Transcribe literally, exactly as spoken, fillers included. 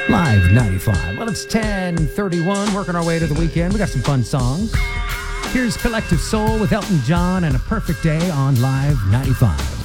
Live ninety-five. Well, it's ten thirty-one, working our way to the weekend. We got some fun songs. Here's Collective Soul with Elton John and A Perfect Day on Live ninety-five.